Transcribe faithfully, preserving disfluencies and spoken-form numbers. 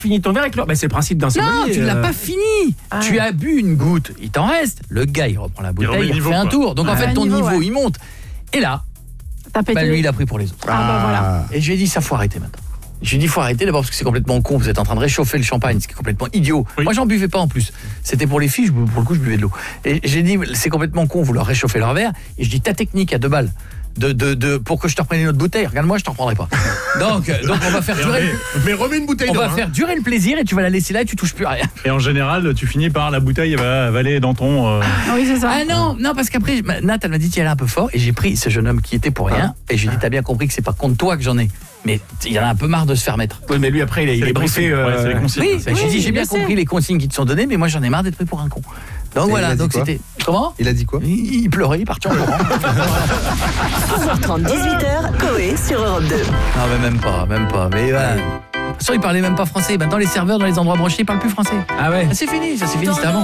Fini ton verre avec l'eau. Bah, c'est le principe d'un sommelier. Non, tu ne l'as euh... pas fini. Ah. Tu as bu une goutte, il t'en reste. Le gars, il reprend la bouteille, il, il niveau, fait un quoi. tour. Donc ouais. en fait, ton niveau, niveau, ouais. il monte. Et là, bah, lui, il a pris pour les autres. Ah, bah voilà. Et je lui ai dit, ça faut arrêter maintenant. Je lui ai dit, faut arrêter d'abord parce que c'est complètement con. Vous êtes en train de réchauffer le champagne, ce qui est complètement idiot. Oui. Moi, j'en buvais pas en plus. C'était pour les filles, je, pour le coup, je buvais de l'eau. Et j'ai dit, c'est complètement con, vous leur réchauffez leur verre. Et je dis, ta technique à deux balles. De, de, de, pour que je te reprenne une autre bouteille, regarde-moi, je t'en reprendrai pas. Donc, donc on va faire durer. Mais, mais remets une bouteille On d'eau, va hein. faire durer le plaisir et tu vas la laisser là et tu touches plus à rien. Et en général, tu finis par la bouteille va avaler dans ton. Euh... Ah oui, c'est ça. Ah non, non, parce qu'après, Nat, elle m'a dit, tu y allais un peu fort et j'ai pris ce jeune homme qui était pour rien et j'ai dit, t'as bien compris que c'est pas contre toi que j'en ai. Mais il y en a un peu marre de se faire mettre. Oui, mais lui après il est, il est briefé. Euh... Ouais, c'est les consignes. Oui, oui, j'ai dit, j'ai bien sait. compris les consignes qui te sont données, mais moi j'en ai marre d'être pris pour un con. Donc et voilà, donc c'était. Comment ? Il a dit quoi ? il, il pleurait, il partait en courant. seize heures trente, dix-huit heures, Coé sur Europe deux. Non, mais même pas, même pas. Mais voilà. De toute façon, il parlait même pas français. Maintenant, les serveurs dans les endroits branchés, ils parlent plus français. Ah ouais. Ah, c'est fini, ça c'est fini, c'était avant.